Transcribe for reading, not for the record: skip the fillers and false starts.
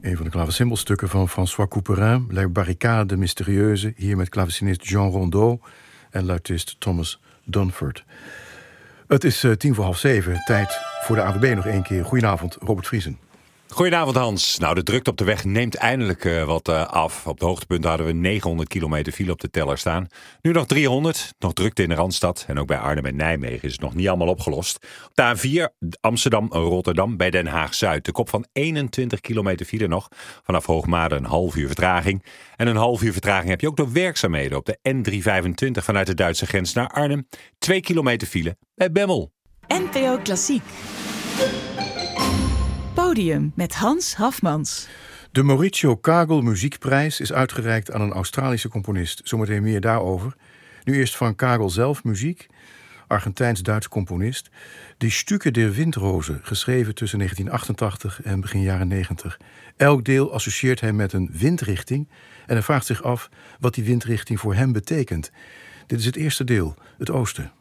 Een van de klaversymbolstukken van François Couperin, La Barricade Mystérieuse, hier met klavecinist Jean Rondeau en luitist Thomas Dunford. Het is 6:10, tijd voor de AWB nog één keer. Goedenavond, Robert Vriesen. Goedenavond Hans. Nou, de drukte op de weg neemt eindelijk wat af. Op de hoogtepunt hadden we 900 kilometer file op de teller staan. Nu nog 300, nog drukte in de Randstad. En ook bij Arnhem en Nijmegen is het nog niet allemaal opgelost. Op de A4 Amsterdam-Rotterdam bij Den Haag-Zuid. De kop van 21 kilometer file nog. Vanaf Hoogmade een half uur vertraging. En een half uur vertraging heb je ook door werkzaamheden op de N325 vanuit de Duitse grens naar Arnhem. 2 kilometer file bij Bemmel. NPO Klassiek. Podium met Hans Hafmans. De Mauricio Kagel Muziekprijs is uitgereikt aan een Australische componist. Zometeen meer daarover. Nu eerst van Kagel zelf muziek. Argentijns-Duits componist. Die Stücke der Windrose, geschreven tussen 1988 en begin jaren 90. Elk deel associeert hij met een windrichting en hij vraagt zich af wat die windrichting voor hem betekent. Dit is het eerste deel, het oosten.